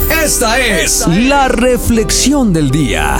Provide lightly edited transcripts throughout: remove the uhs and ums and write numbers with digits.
Esta es la reflexión del día.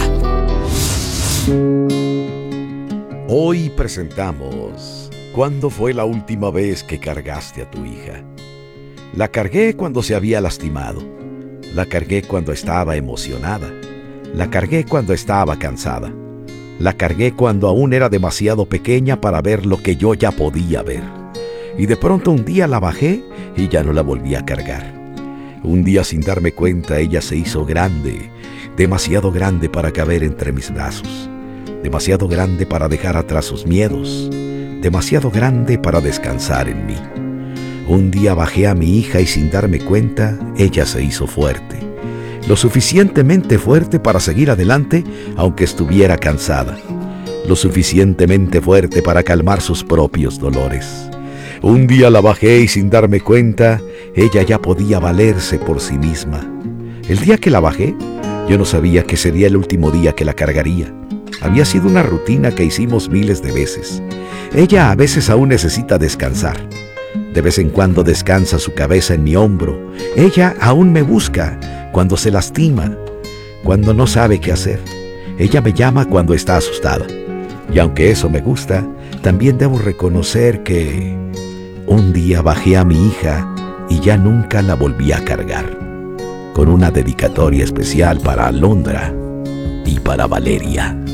Hoy presentamos ¿Cuándo fue la última vez que cargaste a tu hija? La cargué cuando se había lastimado. La cargué cuando estaba emocionada. La cargué cuando estaba cansada. La cargué cuando aún era demasiado pequeña para ver lo que yo ya podía ver. Y de pronto un día la bajé y ya no la volví a cargar. Un día, sin darme cuenta, ella se hizo grande, demasiado grande para caber entre mis brazos, demasiado grande para dejar atrás sus miedos, demasiado grande para descansar en mí. Un día bajé a mi hija y sin darme cuenta, ella se hizo fuerte, lo suficientemente fuerte para seguir adelante aunque estuviera cansada, lo suficientemente fuerte para calmar sus propios dolores. Un día la bajé y sin darme cuenta, ella ya podía valerse por sí misma. El día que la bajé, yo no sabía que sería el último día que la cargaría. Había sido una rutina que hicimos miles de veces. Ella a veces aún necesita descansar. De vez en cuando descansa su cabeza en mi hombro. Ella aún me busca cuando se lastima, cuando no sabe qué hacer. Ella me llama cuando está asustada. Y aunque eso me gusta, también debo reconocer que un día bajé a mi hija y ya nunca la volví a cargar. Con una dedicatoria especial para Alondra y para Valeria.